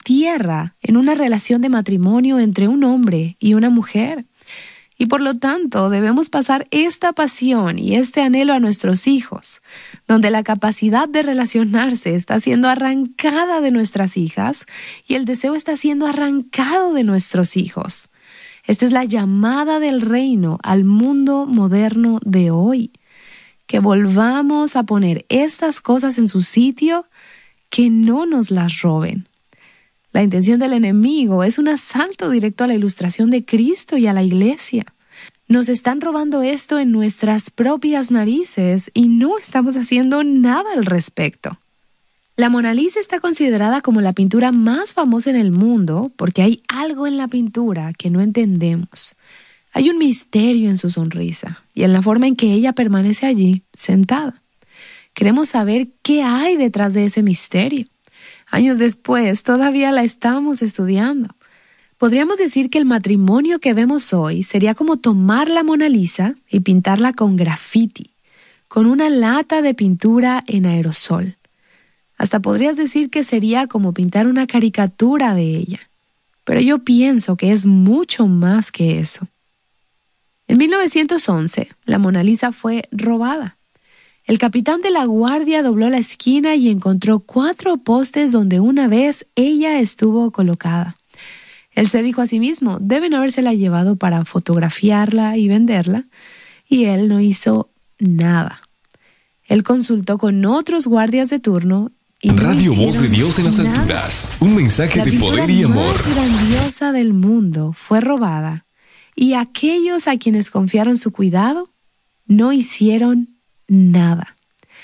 tierra en una relación de matrimonio entre un hombre y una mujer. Y por lo tanto, debemos pasar esta pasión y este anhelo a nuestros hijos, donde la capacidad de relacionarse está siendo arrancada de nuestras hijas y el deseo está siendo arrancado de nuestros hijos. Esta es la llamada del reino al mundo moderno de hoy. Que volvamos a poner estas cosas en su sitio, que no nos las roben. La intención del enemigo es un asalto directo a la ilustración de Cristo y a la iglesia. Nos están robando esto en nuestras propias narices y no estamos haciendo nada al respecto. La Mona Lisa está considerada como la pintura más famosa en el mundo porque hay algo en la pintura que no entendemos. Hay un misterio en su sonrisa y en la forma en que ella permanece allí, sentada. Queremos saber qué hay detrás de ese misterio. Años después, todavía la estamos estudiando. Podríamos decir que el matrimonio que vemos hoy sería como tomar la Mona Lisa y pintarla con graffiti, con una lata de pintura en aerosol. Hasta podrías decir que sería como pintar una caricatura de ella. Pero yo pienso que es mucho más que eso. En 1911, la Mona Lisa fue robada. El capitán de la guardia dobló la esquina y encontró 4 postes donde una vez ella estuvo colocada. Él se dijo a sí mismo, deben habérsela llevado para fotografiarla y venderla, y él no hizo nada. Él consultó con otros guardias de turno y Radio no Voz de Dios en las nada. alturas, un mensaje de poder y La amor. pintura más grandiosa del mundo fue robada, y aquellos a quienes confiaron su cuidado no hicieron nada.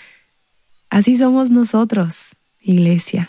Así somos nosotros, iglesia.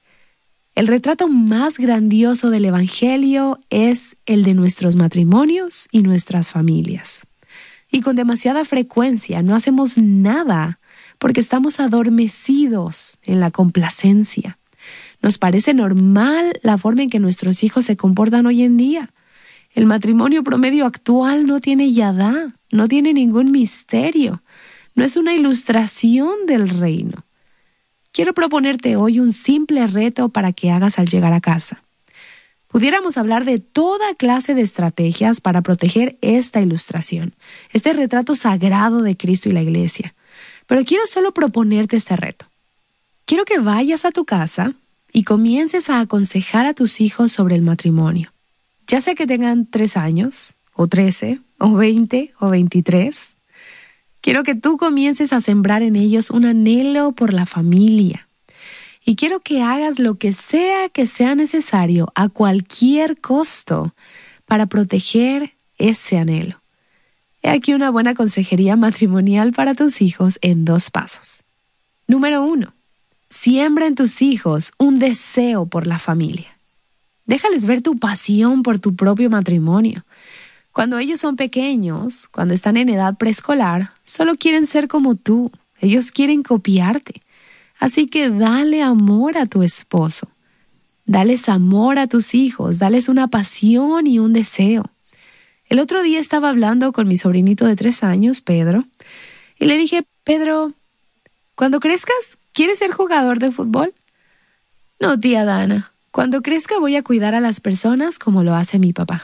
El retrato más grandioso del Evangelio es el de nuestros matrimonios y nuestras familias. Y con demasiada frecuencia no hacemos nada porque estamos adormecidos en la complacencia. Nos parece normal la forma en que nuestros hijos se comportan hoy en día. El matrimonio promedio actual no tiene yadá, no tiene ningún misterio, no es una ilustración del reino. Quiero proponerte hoy un simple reto para que hagas al llegar a casa. Pudiéramos hablar de toda clase de estrategias para proteger esta ilustración, este retrato sagrado de Cristo y la iglesia. Pero quiero solo proponerte este reto. Quiero que vayas a tu casa y comiences a aconsejar a tus hijos sobre el matrimonio. Ya sea que tengan 3 años, o 13, o 20, o 23. Quiero que tú comiences a sembrar en ellos un anhelo por la familia. Y quiero que hagas lo que sea necesario a cualquier costo para proteger ese anhelo. He aquí una buena consejería matrimonial para tus hijos en 2 pasos. Número 1. Siembra en tus hijos un deseo por la familia. Déjales ver tu pasión por tu propio matrimonio. Cuando ellos son pequeños, cuando están en edad preescolar, solo quieren ser como tú. Ellos quieren copiarte. Así que dale amor a tu esposo. Dales amor a tus hijos. Dales una pasión y un deseo. El otro día estaba hablando con mi sobrinito de 3 años, Pedro, y le dije, Pedro, cuando crezcas, ¿quieres ser jugador de fútbol? No, tía Dana. Cuando crezca voy a cuidar a las personas como lo hace mi papá.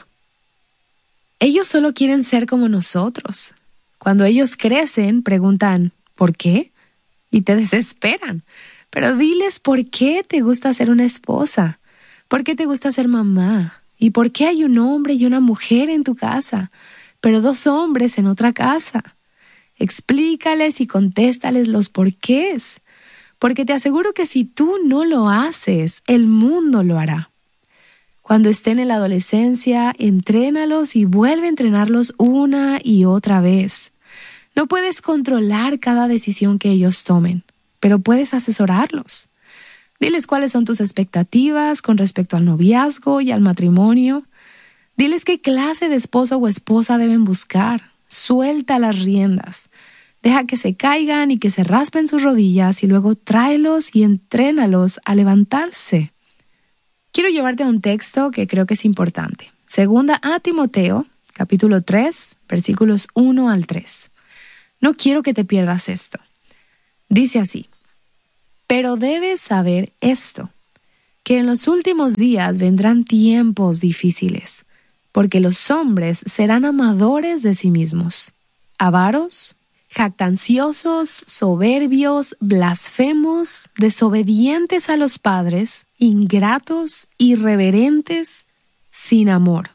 Ellos solo quieren ser como nosotros. Cuando ellos crecen, preguntan, ¿por qué? Y te desesperan. Pero diles por qué te gusta ser una esposa, por qué te gusta ser mamá, y por qué hay un hombre y una mujer en tu casa, pero 2 hombres en otra casa. Explícales y contéstales los porqués. Porque te aseguro que si tú no lo haces, el mundo lo hará. Cuando estén en la adolescencia, entrénalos y vuelve a entrenarlos una y otra vez. No puedes controlar cada decisión que ellos tomen, pero puedes asesorarlos. Diles cuáles son tus expectativas con respecto al noviazgo y al matrimonio. Diles qué clase de esposo o esposa deben buscar. Suelta las riendas. Deja que se caigan y que se raspen sus rodillas y luego tráelos y entrénalos a levantarse. Quiero llevarte a un texto que creo que es importante. Segunda a Timoteo, capítulo 3, versículos 1 al 3. No quiero que te pierdas esto. Dice así, pero debes saber esto, que en los últimos días vendrán tiempos difíciles, porque los hombres serán amadores de sí mismos, avaros, jactanciosos, soberbios, blasfemos, desobedientes a los padres, ingratos, irreverentes, sin amor.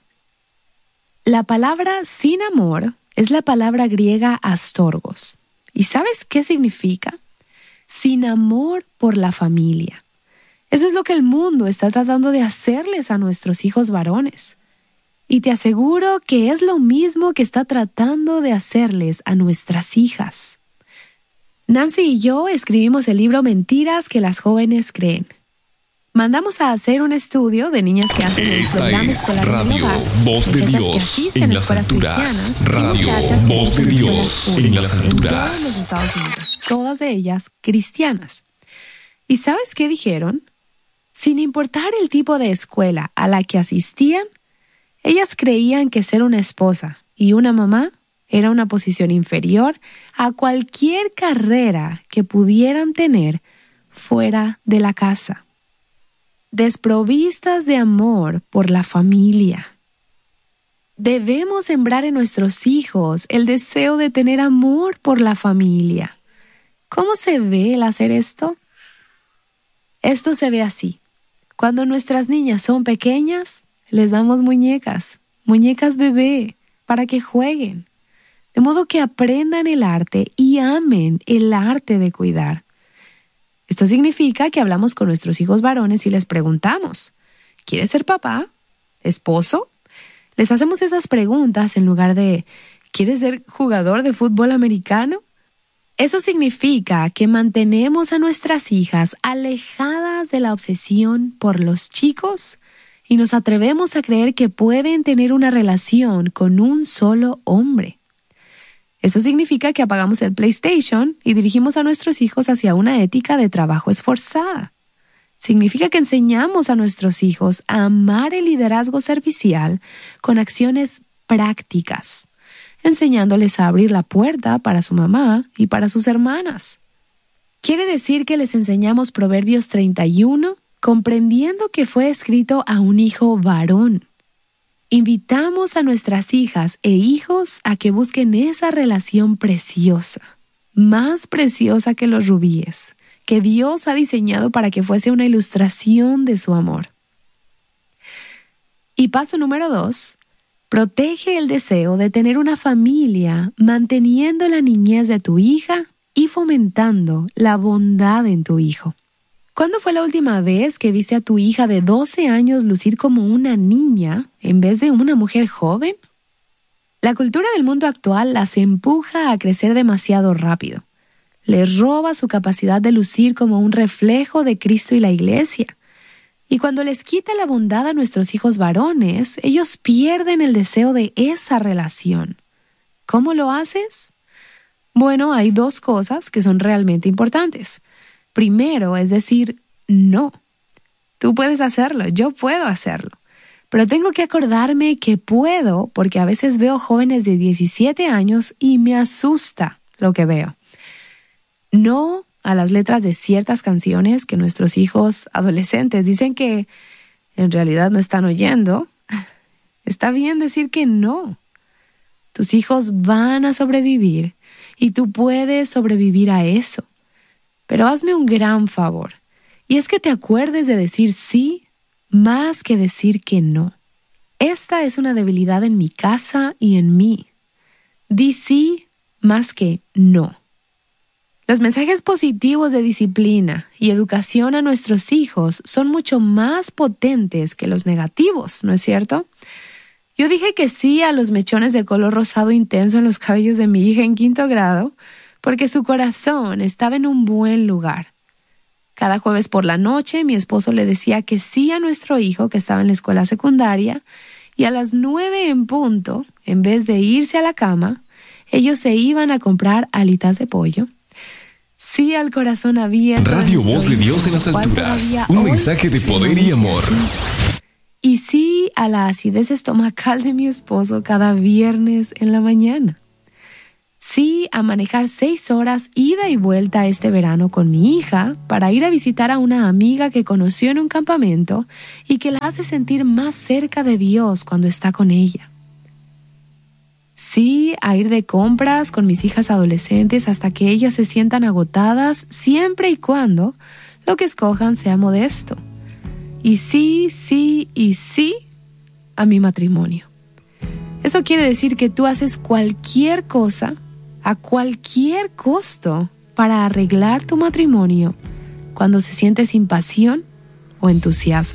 La palabra sin amor es la palabra griega astorgos. ¿Y sabes qué significa? Sin amor por la familia. Eso es lo que el mundo está tratando de hacerles a nuestros hijos varones. Y te aseguro que es lo mismo que está tratando de hacerles a nuestras hijas. Nancy y yo escribimos el libro Mentiras que las jóvenes creen. Mandamos a hacer un estudio de niñas que hacen el programa escolar Radio Voz de Dios en las alturas. Radio Voz de Dios en las alturas. En todos los Estados Unidos, todas de ellas cristianas. ¿Y sabes qué dijeron? Sin importar el tipo de escuela a la que asistían, ellas creían que ser una esposa y una mamá era una posición inferior a cualquier carrera que pudieran tener fuera de la casa. Desprovistas de amor por la familia. Debemos sembrar en nuestros hijos el deseo de tener amor por la familia. ¿Cómo se ve el hacer esto? Esto se ve así. Cuando nuestras niñas son pequeñas, les damos muñecas bebé, para que jueguen, de modo que aprendan el arte y amen el arte de cuidar. Esto significa que hablamos con nuestros hijos varones y les preguntamos, ¿quieres ser papá? ¿Esposo? Les hacemos esas preguntas en lugar de, ¿quieres ser jugador de fútbol americano? Eso significa que mantenemos a nuestras hijas alejadas de la obsesión por los chicos y nos atrevemos a creer que pueden tener una relación con un solo hombre. Eso significa que apagamos el PlayStation y dirigimos a nuestros hijos hacia una ética de trabajo esforzada. Significa que enseñamos a nuestros hijos a amar el liderazgo servicial con acciones prácticas, enseñándoles a abrir la puerta para su mamá y para sus hermanas. Quiere decir que les enseñamos Proverbios 31, comprendiendo que fue escrito a un hijo varón. Invitamos a nuestras hijas e hijos a que busquen esa relación preciosa, más preciosa que los rubíes, que Dios ha diseñado para que fuese una ilustración de su amor. Y paso número 2, protege el deseo de tener una familia manteniendo la niñez de tu hija y fomentando la bondad en tu hijo. ¿Cuándo fue la última vez que viste a tu hija de 12 años lucir como una niña en vez de una mujer joven? La cultura del mundo actual las empuja a crecer demasiado rápido. Les roba su capacidad de lucir como un reflejo de Cristo y la Iglesia. Y cuando les quita la bondad a nuestros hijos varones, ellos pierden el deseo de esa relación. ¿Cómo lo haces? Bueno, hay 2 cosas que son realmente importantes. Primero, es decir, no. Tú puedes hacerlo, yo puedo hacerlo. Pero tengo que acordarme que puedo porque a veces veo jóvenes de 17 años y me asusta lo que veo. No a las letras de ciertas canciones que nuestros hijos adolescentes dicen que en realidad no están oyendo. Está bien decir que no. Tus hijos van a sobrevivir y tú puedes sobrevivir a eso. Pero hazme un gran favor, y es que te acuerdes de decir sí más que decir que no. Esta es una debilidad en mi casa y en mí. Di sí más que no. Los mensajes positivos de disciplina y educación a nuestros hijos son mucho más potentes que los negativos, ¿no es cierto? Yo dije que sí a los mechones de color rosado intenso en los cabellos de mi hija en 5º grado, porque su corazón estaba en un buen lugar. Cada jueves por la noche mi esposo le decía que sí a nuestro hijo que estaba en la escuela secundaria y a las 9 en punto, en vez de irse a la cama, ellos se iban a comprar alitas de pollo. Sí al corazón abierto. Radio Voz de Dios en las alturas. Un mensaje de poder y amor. Y sí a la acidez estomacal de mi esposo cada viernes en la mañana. Sí a manejar 6 horas ida y vuelta este verano con mi hija para ir a visitar a una amiga que conoció en un campamento y que la hace sentir más cerca de Dios cuando está con ella. Sí a ir de compras con mis hijas adolescentes hasta que ellas se sientan agotadas siempre y cuando lo que escojan sea modesto. Y sí a mi matrimonio. Eso quiere decir que tú haces cualquier cosa a cualquier costo para arreglar tu matrimonio cuando se siente sin pasión o entusiasmo.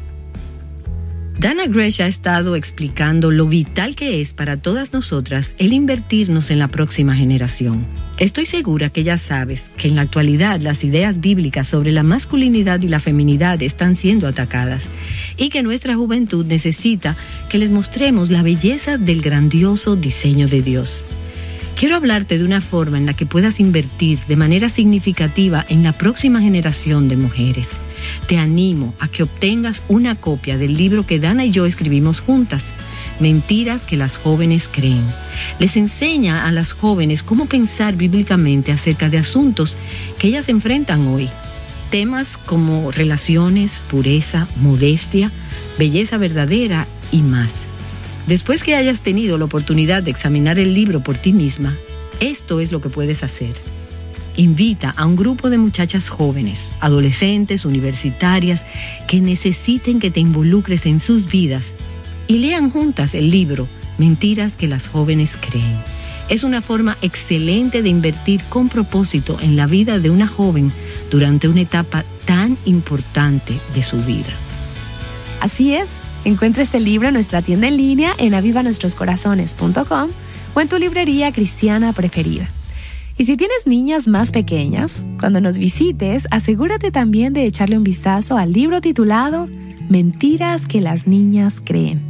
Dana Gresh ha estado explicando lo vital que es para todas nosotras el invertirnos en la próxima generación. Estoy segura que ya sabes que en la actualidad las ideas bíblicas sobre la masculinidad y la feminidad están siendo atacadas y que nuestra juventud necesita que les mostremos la belleza del grandioso diseño de Dios. Quiero hablarte de una forma en la que puedas invertir de manera significativa en la próxima generación de mujeres. Te animo a que obtengas una copia del libro que Dana y yo escribimos juntas, Mentiras que las jóvenes creen. Les enseña a las jóvenes cómo pensar bíblicamente acerca de asuntos que ellas enfrentan hoy. Temas como relaciones, pureza, modestia, belleza verdadera y más. Después que hayas tenido la oportunidad de examinar el libro por ti misma, esto es lo que puedes hacer. Invita a un grupo de muchachas jóvenes, adolescentes, universitarias, que necesiten que te involucres en sus vidas y lean juntas el libro Mentiras que las jóvenes creen. Es una forma excelente de invertir con propósito en la vida de una joven durante una etapa tan importante de su vida. Así es, encuentra este libro en nuestra tienda en línea en avivanuestroscorazones.com o en tu librería cristiana preferida. Y si tienes niñas más pequeñas, cuando nos visites, asegúrate también de echarle un vistazo al libro titulado Mentiras que las niñas creen.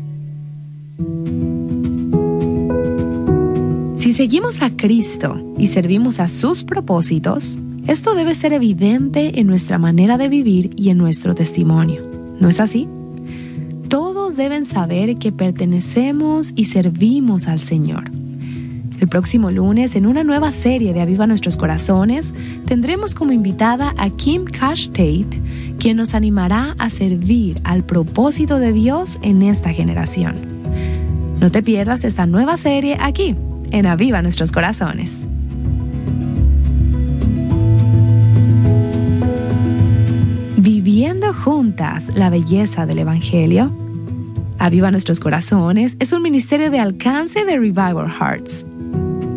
Si seguimos a Cristo y servimos a sus propósitos, esto debe ser evidente en nuestra manera de vivir y en nuestro testimonio. ¿No es así? Todos deben saber que pertenecemos y servimos al Señor. El próximo lunes, en una nueva serie de Aviva Nuestros Corazones, tendremos como invitada a Kim Cash Tate, quien nos animará a servir al propósito de Dios en esta generación. No te pierdas esta nueva serie aquí, en Aviva Nuestros Corazones. Viviendo juntas la belleza del Evangelio. Aviva Nuestros Corazones es un ministerio de alcance de Revival Hearts.